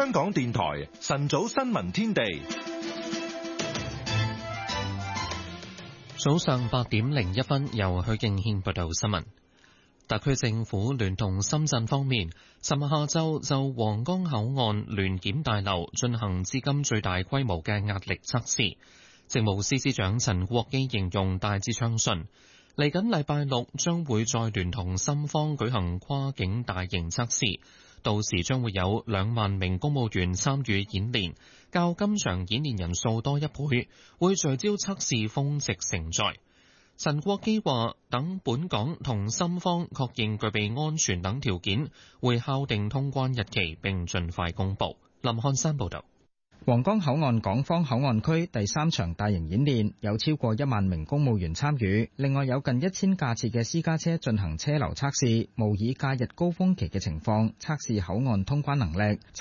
香港電台晨早新聞天地， 早上8點01分，由許敬軒報道新聞。特區政府聯同深圳方面，尋日下晝就皇崗口岸聯檢大樓進行至今最大規模嘅壓力測試。政務司司長陳國基形容大致暢順。嚟緊禮拜六將會再聯同深方舉行跨境大型測試，到時將會有2萬名公務員參與演練，較今場演練人數多1倍，會聚焦測試峰值承載。陳國基話：等本港同深方確認具備安全等條件，會敲定通關日期並盡快公佈。林漢山報導。 皇崗口岸港方口岸區第3場大型演練有超過1萬名公務員參與，另外有近1000架次嘅私家車進行車流測試，模擬假日高峰期嘅情況，測試口岸通關能力。